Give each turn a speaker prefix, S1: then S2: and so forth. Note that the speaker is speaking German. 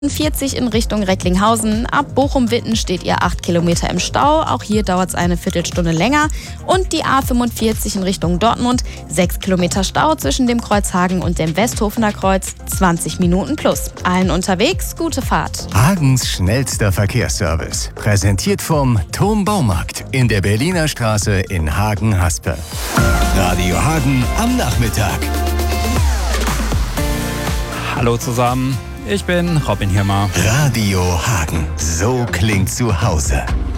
S1: 40 in Richtung Recklinghausen. Ab Bochum-Witten steht ihr 8 Kilometer im Stau. Auch hier dauert es eine Viertelstunde länger. Und die A45 in Richtung Dortmund. 6 Kilometer Stau zwischen dem Kreuz Hagen und dem Westhofener Kreuz. 20 Minuten plus. Allen unterwegs, gute Fahrt.
S2: Hagens schnellster Verkehrsservice. Präsentiert vom Thom Baumarkt in der Berliner Straße in Hagen-Haspe. Radio Hagen am Nachmittag.
S3: Hallo zusammen. Ich bin Robin Hirmer.
S2: Radio Hagen. So klingt zu Hause.